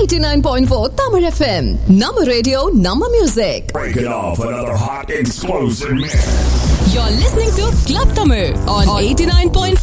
89.4 Tamil FM. Nama radio, Nama music. Break it off another hot explosive mix. You're listening to Club Tamil on 89.4